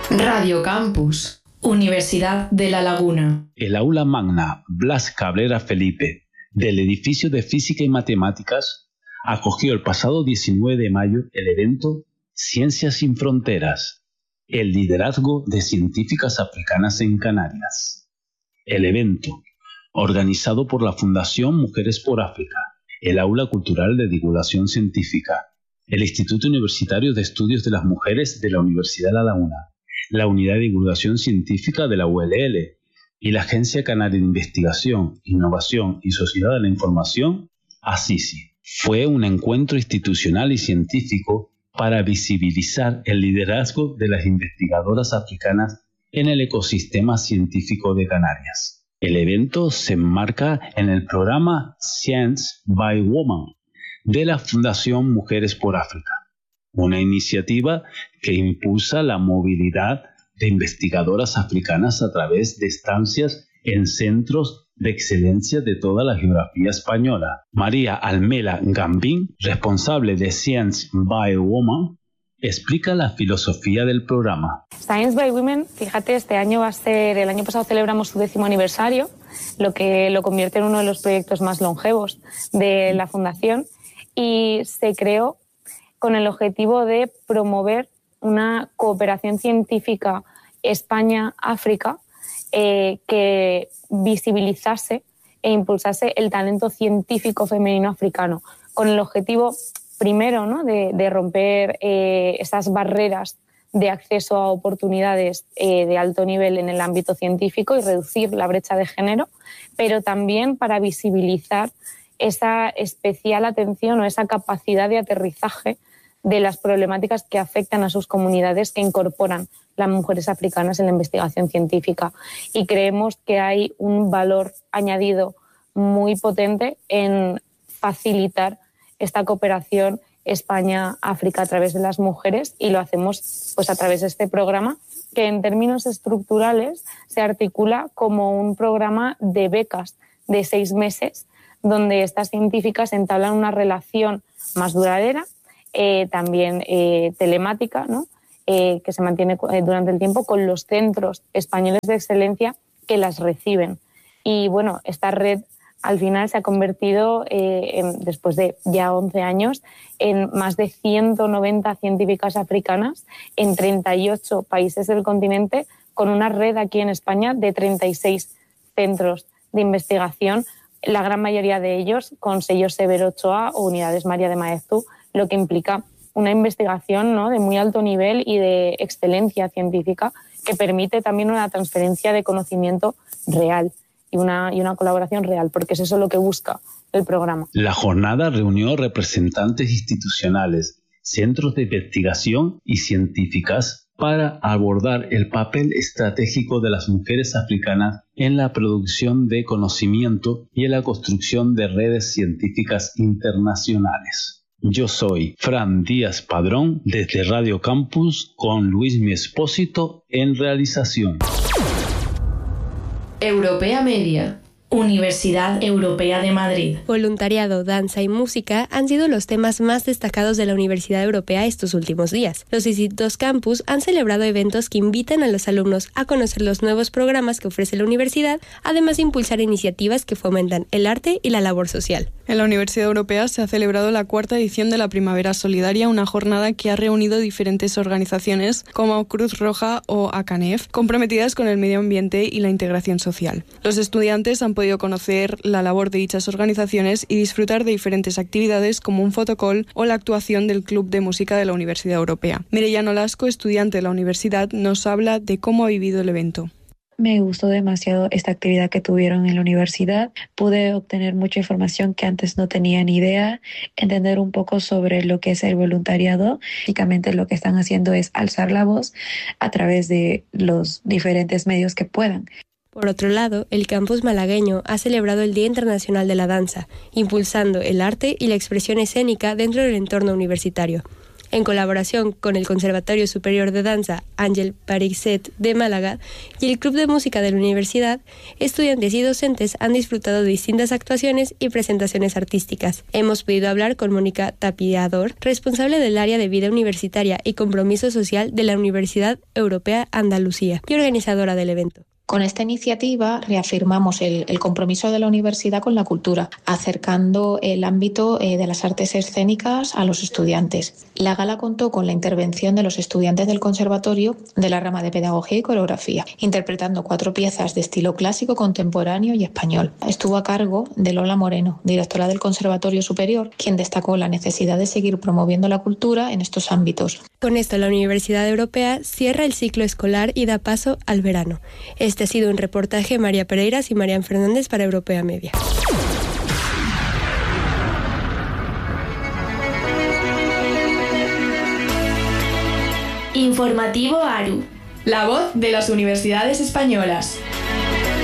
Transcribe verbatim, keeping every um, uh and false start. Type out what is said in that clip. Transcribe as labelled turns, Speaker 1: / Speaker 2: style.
Speaker 1: Radio Campus, Universidad de La Laguna.
Speaker 2: El aula magna Blas Cabrera Felipe del edificio de Física y Matemáticas acogió el pasado diecinueve de mayo el evento Ciencias sin Fronteras, el liderazgo de científicas africanas en Canarias. El evento, organizado por la Fundación Mujeres por África, el Aula Cultural de Divulgación Científica, el Instituto Universitario de Estudios de las Mujeres de la Universidad de La Laguna, la Unidad de Divulgación Científica de la U L L y la Agencia Canaria de Investigación, Innovación y Sociedad de la Información, ACICI. Fue un encuentro institucional y científico para visibilizar el liderazgo de las investigadoras africanas en el ecosistema científico de Canarias. El evento se enmarca en el programa Science by Women de la Fundación Mujeres por África, una iniciativa que impulsa la movilidad de investigadoras africanas a través de estancias en centros de excelencia de toda la geografía española. María Almela Gambín, responsable de Science by Women, explica la filosofía del programa.
Speaker 3: Science by Women, fíjate, este año va a ser, el año pasado celebramos su décimo aniversario, lo que lo convierte en uno de los proyectos más longevos de la Fundación, y se creó con el objetivo de promover una cooperación científica España-África eh, que visibilizase e impulsase el talento científico femenino africano, con el objetivo primero, ¿no?, de, de romper eh, esas barreras de acceso a oportunidades eh, de alto nivel en el ámbito científico y reducir la brecha de género, pero también para visibilizar esa especial atención o esa capacidad de aterrizaje de las problemáticas que afectan a sus comunidades que incorporan las mujeres africanas en la investigación científica. Y creemos que hay un valor añadido muy potente en facilitar esta cooperación España-África a través de las mujeres, y lo hacemos pues a través de este programa, que en términos estructurales se articula como un programa de becas de seis meses, donde estas científicas entablan una relación más duradera, eh, también eh, telemática, ¿no?, eh, que se mantiene durante el tiempo con los centros españoles de excelencia que las reciben. Y bueno, esta red al final se ha convertido, eh, en, después de ya once años, en más de ciento noventa científicas africanas en treinta y ocho países del continente, con una red aquí en España de treinta y seis centros de investigación, la gran mayoría de ellos con sellos Severo Ochoa o unidades María de Maeztu, lo que implica una investigación, ¿no?, de muy alto nivel y de excelencia científica, que permite también una transferencia de conocimiento real y una, y una colaboración real, porque es eso lo que busca el programa.
Speaker 2: La jornada reunió representantes institucionales, centros de investigación y científicas para abordar el papel estratégico de las mujeres africanas en la producción de conocimiento y en la construcción de redes científicas internacionales. Yo soy Fran Díaz Padrón desde Radio Campus con Luis Mi Espósito en realización.
Speaker 1: Europea Media, Universidad Europea de Madrid.
Speaker 4: Voluntariado, danza y música han sido los temas más destacados de la Universidad Europea estos últimos días. Los distintos campus han celebrado eventos que invitan a los alumnos a conocer los nuevos programas que ofrece la universidad, además de impulsar iniciativas que fomentan el arte y la labor social.
Speaker 5: En la Universidad Europea se ha celebrado la cuarta edición de la Primavera Solidaria, una jornada que ha reunido diferentes organizaciones como Cruz Roja o ACANEF, comprometidas con el medio ambiente y la integración social. Los estudiantes han podido conocer la labor de dichas organizaciones y disfrutar de diferentes actividades como un fotocall o la actuación del Club de Música de la Universidad Europea. Mireia Nolasco, estudiante de la universidad, nos habla de cómo ha vivido el evento.
Speaker 6: Me gustó demasiado esta actividad que tuvieron en la universidad. Pude obtener mucha información que antes no tenía ni idea, entender un poco sobre lo que es el voluntariado. Básicamente lo que están haciendo es alzar la voz a través de los diferentes medios que puedan.
Speaker 4: Por otro lado, el campus malagueño ha celebrado el Día Internacional de la Danza, impulsando el arte y la expresión escénica dentro del entorno universitario. en colaboración con el Conservatorio Superior de Danza Ángel Parixet de Málaga y el Club de Música de la Universidad, estudiantes y docentes han disfrutado de distintas actuaciones y presentaciones artísticas. Hemos podido hablar con Mónica Tapiador, responsable del área de vida universitaria y compromiso social de la Universidad Europea Andalucía y organizadora del evento.
Speaker 7: Con esta iniciativa reafirmamos el, el compromiso de la universidad con la cultura, acercando el ámbito eh, de las artes escénicas a los estudiantes. La gala contó con la intervención de los estudiantes del conservatorio de la rama de pedagogía y coreografía, interpretando cuatro piezas de estilo clásico, contemporáneo y español. Estuvo a cargo de Lola Moreno, directora del Conservatorio Superior, quien destacó la necesidad de seguir promoviendo la cultura en estos ámbitos.
Speaker 4: Con esto, la Universidad Europea cierra el ciclo escolar y da paso al verano. Este ha sido un reportaje de María Pereiras y Marian Fernández para Europea Media.
Speaker 1: Informativo ARU.
Speaker 8: La voz de las universidades españolas.